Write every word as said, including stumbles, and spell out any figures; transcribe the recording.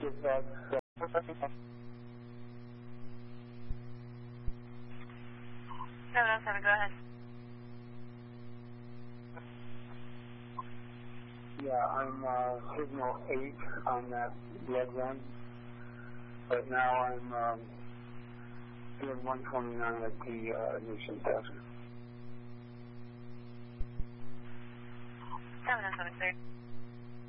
dispatch. seven oh seven, go ahead. Yeah, I'm uh, signal eight on that red run, but now I'm um, doing one twenty-nine at the uh, ignition test. seven oh seven, sir.